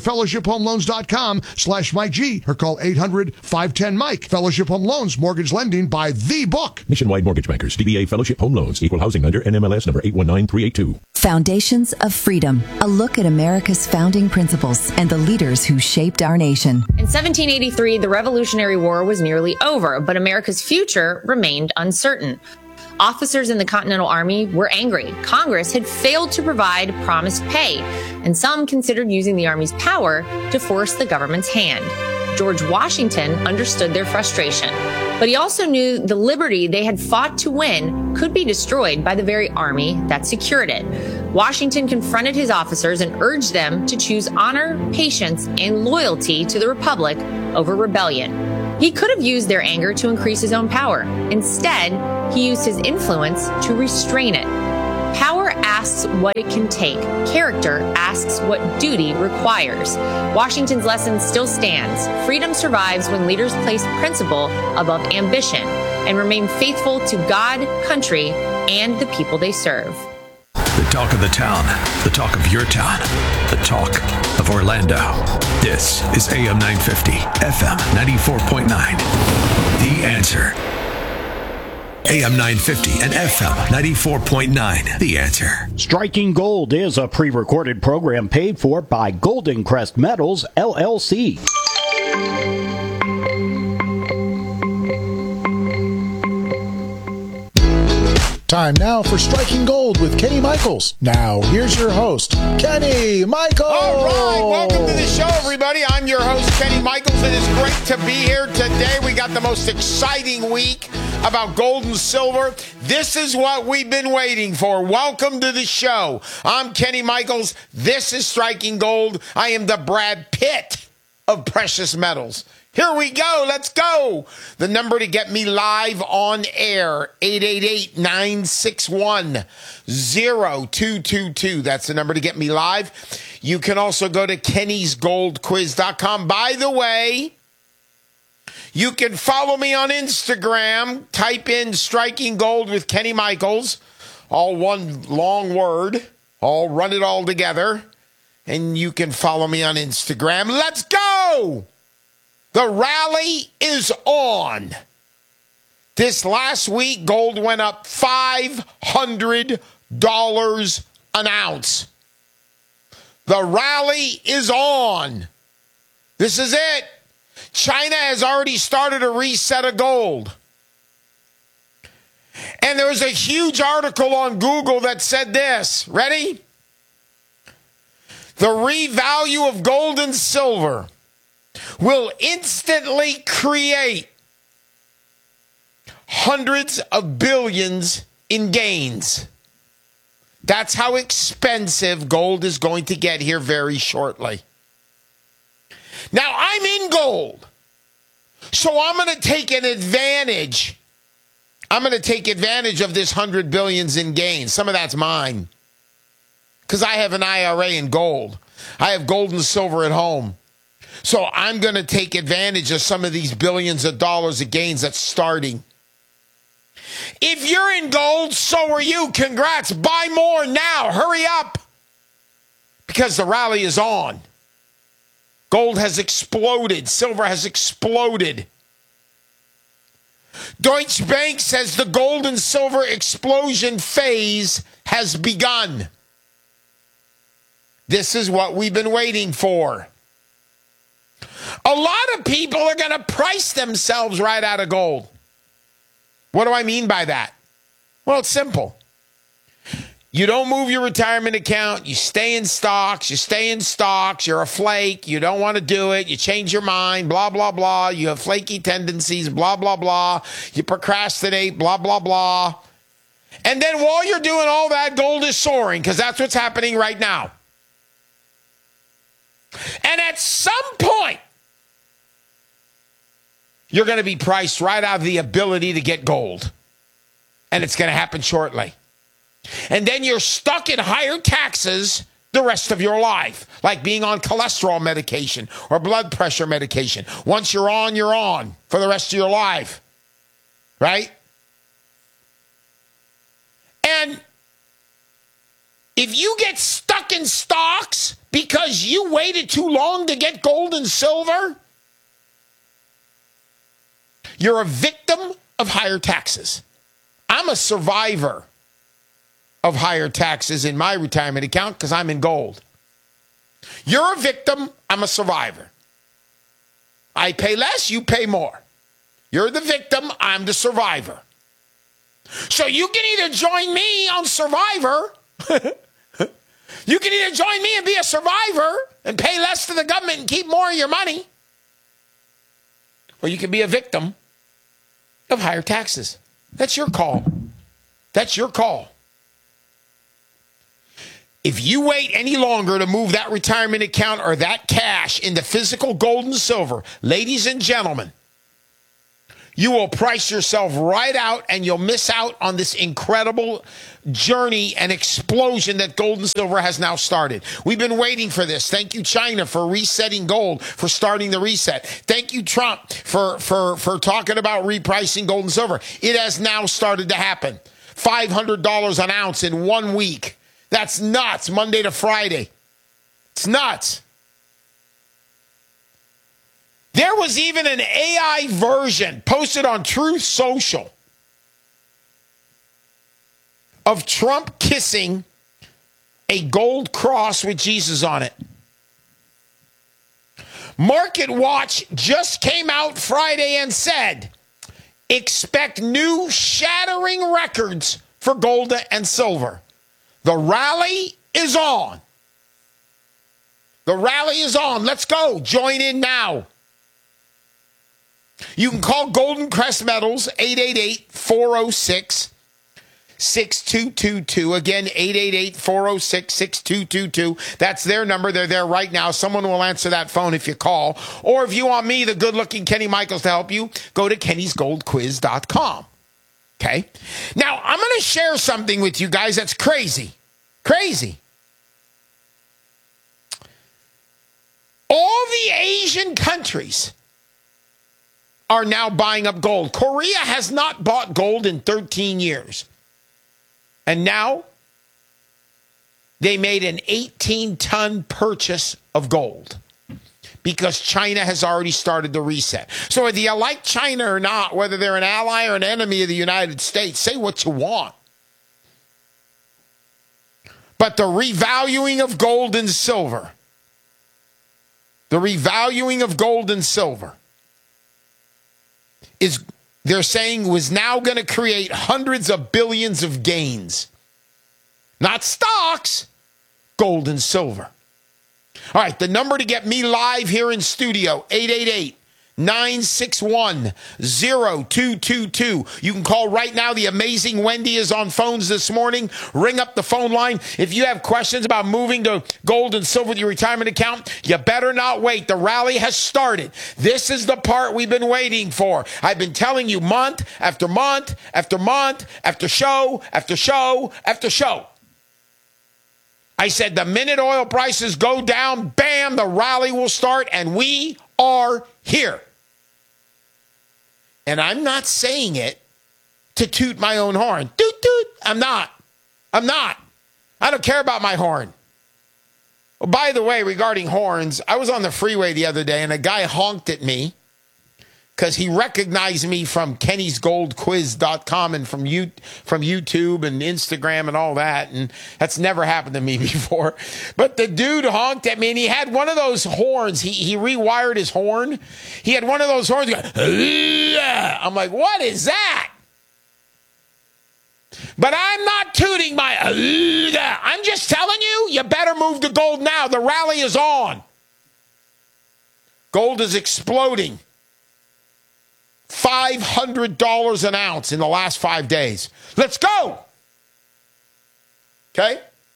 fellowshiphomeloans.com/Mike G or call 800-510-MIKE. Fellowship Home Loans, mortgage lending by the book. Nationwide Mortgage Bankers, DBA Fellowship Home Loans, Equal Housing Lender, NMLS number 819382. Foundations of Freedom, a look at America's founding principles and the leaders who shaped our nation. In 1783, the Revolutionary War was nearly over, but America's future remained uncertain. Officers in the Continental Army were angry. Congress had failed to provide promised pay, and some considered using the Army's power to force the government's hand. George Washington understood their frustration, but he also knew the liberty they had fought to win could be destroyed by the very army that secured it. Washington confronted his officers and urged them to choose honor, patience, and loyalty to the Republic over rebellion. He could have used their anger to increase his own power. Instead, he used his influence to restrain it. Power asks what it can take. Character asks what duty requires. Washington's lesson still stands. Freedom survives when leaders place principle above ambition and remain faithful to God, country, and the people they serve. The talk of the town, the talk of your town, the talk of Orlando. This is AM 950, FM 94.9. The Answer. AM 950 and FM 94.9. The Answer. Striking Gold is a pre-recorded program paid for by Golden Crest Metals, LLC. Time now for Striking Gold with Kenny Michaels. Now, here's your host, Kenny Michaels. All right, welcome to the show, everybody. I'm your host, Kenny Michaels. It is great to be here today. We got the most exciting week about gold and silver. This is what we've been waiting for. Welcome to the show. I'm Kenny Michaels. This is Striking Gold. I am the Brad Pitt of precious metals. Here we go. Let's go. The number to get me live on air, 888-961-0222. That's the number to get me live. You can also go to kennysgoldquiz.com. By the way, you can follow me on Instagram. Type in Striking Gold with Kenny Michaels. All one long word. I'll run it all together. And you can follow me on Instagram. Let's go! The rally is on. This last week, gold went up $500 an ounce. The rally is on. This is it. China has already started a reset of gold. And there was a huge article on Google that said this. Ready? The revalue of gold and silver will instantly create hundreds of billions in gains. That's how expensive gold is going to get here very shortly. Now, I'm in gold, so I'm going to take an advantage. I'm going to take advantage of this 100 billions in gains. Some of that's mine because I have an IRA in gold. I have gold and silver at home. So I'm going to take advantage of some of these billions of dollars of gains that's starting. If you're in gold, so are you. Congrats. Buy more now. Hurry up. Because the rally is on. Gold has exploded. Silver has exploded. Deutsche Bank says the gold and silver explosion phase has begun. This is what we've been waiting for. A lot of people are going to price themselves right out of gold. What do I mean by that? Well, it's simple. You don't move your retirement account. You stay in stocks. You're a flake. You don't want to do it. You change your mind, blah, blah, blah. You have flaky tendencies, blah, blah, blah. You procrastinate, blah, blah, blah. And then while you're doing all that, gold is soaring because that's what's happening right now. And at some point, you're going to be priced right out of the ability to get gold. And it's going to happen shortly. And then you're stuck in higher taxes the rest of your life, like being on cholesterol medication or blood pressure medication. Once you're on for the rest of your life, right? And if you get stuck in stocks because you waited too long to get gold and silver, you're a victim of higher taxes. I'm a survivor of higher taxes in my retirement account because I'm in gold. You're a victim. I'm a survivor. I pay less. You pay more. You're the victim. I'm the survivor. So you can either join me on Survivor. You can either join me and be a survivor and pay less to the government and keep more of your money. Or you can be a victim of higher taxes. That's your call. That's your call. If you wait any longer to move that retirement account or that cash into physical gold and silver, ladies and gentlemen, you will price yourself right out and you'll miss out on this incredible journey and explosion that gold and silver has now started. We've been waiting for this. Thank you, China, for resetting gold, for starting the reset. Thank you, Trump, for talking about repricing gold and silver. It has now started to happen. $500 an ounce in 1 week. That's nuts, Monday to Friday. It's nuts. There was even an AI version posted on Truth Social of Trump kissing a gold cross with Jesus on it. Market Watch just came out Friday and said, expect new shattering records for gold and silver. The rally is on. The rally is on. Let's go. Join in now. You can call Golden Crest Metals, 888-406-6222. Again, 888-406-6222. That's their number. They're there right now. Someone will answer that phone if you call. Or if you want me, the good-looking Kenny Michaels, to help you, go to kennysgoldquiz.com. Okay? Now, I'm going to share something with you guys that's crazy. Crazy. All the Asian countries are now buying up gold. Korea has not bought gold in 13 years. And now they made an 18-ton purchase of gold because China has already started the reset. So whether you like China or not, whether they're an ally or an enemy of the United States, say what you want. But the revaluing of gold and silver, is, they're saying, was now going to create hundreds of billions of gains. Not stocks, gold and silver. All right, the number to get me live here in studio, 888-961-0222. You can call right now. The amazing Wendy is on phones this morning. Ring up the phone line. If you have questions about moving to gold and silver with your retirement account, you better not wait. The rally has started. This is the part we've been waiting for. I've been telling you month after month after month after show after show after show. I said the minute oil prices go down, bam, the rally will start, and we are here. And I'm not saying it to toot my own horn. Toot, toot. I'm not. I don't care about my horn. Oh, by the way, regarding horns, I was on the freeway the other day, and a guy honked at me because he recognized me from kennysgoldquiz.com and from YouTube and Instagram and all that. And that's never happened to me before. But the dude honked at me, and he had one of those horns. He rewired his horn. He had one of those horns. I'm like, what is that? But I'm not tooting my... I'm just telling you, you better move to gold now. The rally is on. Gold is exploding. $500 an ounce in the last 5 days. Let's go. Okay?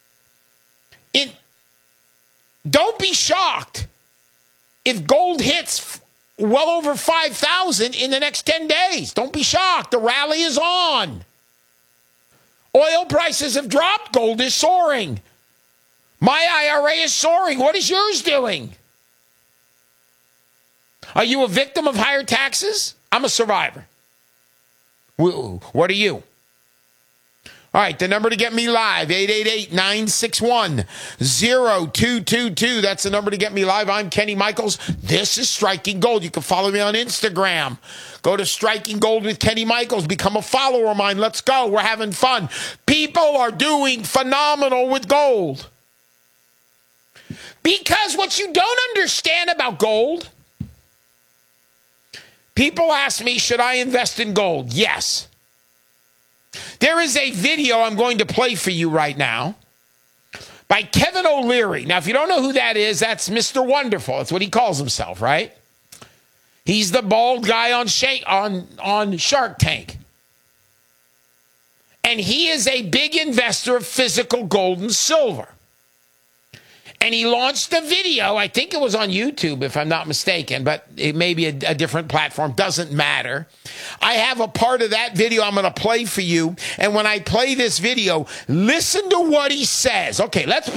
Don't be shocked if gold hits well over 5,000 in the next 10 days. Don't be shocked. The rally is on. Oil prices have dropped. Gold is soaring. My IRA is soaring. What is yours doing? Are you a victim of higher taxes? I'm a survivor. What are you? All right, the number to get me live, 888-961-0222. That's the number to get me live. I'm Kenny Michaels. This is Striking Gold. You can follow me on Instagram. Go to Striking Gold with Kenny Michaels. Become a follower of mine. Let's go. We're having fun. People are doing phenomenal with gold. Because what you don't understand about gold, people ask me, should I invest in gold? Yes. There is a video I'm going to play for you right now by Kevin O'Leary. Now, if you don't know who that is, that's Mr. Wonderful. That's what he calls himself, right? He's the bald guy on Shark Tank. And he is a big investor of physical gold and silver. And he launched a video, I think it was on YouTube, if I'm not mistaken, but it may be a different platform. Doesn't matter. I have a part of that video I'm going to play for you. And when I play this video, listen to what he says. Okay, let's